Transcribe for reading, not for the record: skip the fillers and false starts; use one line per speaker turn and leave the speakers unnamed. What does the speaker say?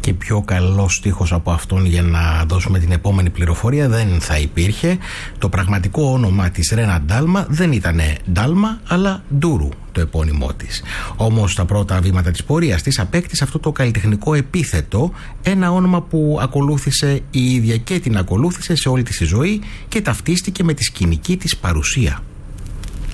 και πιο καλός στίχος από αυτόν για να δώσουμε την επόμενη πληροφορία δεν θα υπήρχε. Το πραγματικό όνομα της Ρένα Ντάλμα δεν ήταν Ντάλμα, αλλά Ντούρου το επώνυμό της. Όμως τα πρώτα βήματα της πορείας της απέκτησε αυτό το καλλιτεχνικό επίθετο, ένα όνομα που ακολούθησε η ίδια και την ακολούθησε σε όλη της τη ζωή και ταυτίστηκε με τη σκηνική της παρουσία.